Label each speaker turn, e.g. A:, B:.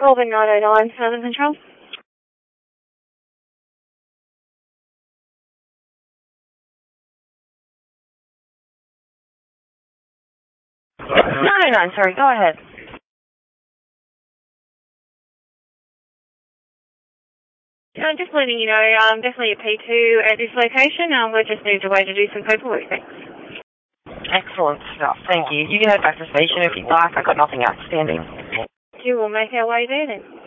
A: Golden 909, Southern Control. No, sorry, go ahead. Just letting you know, definitely a P2 at this location. We've just moved away to do some paperwork. Thanks.
B: Excellent stuff, thank you. You can head back to the station if you like. I've got nothing outstanding.
A: We will make our way there then.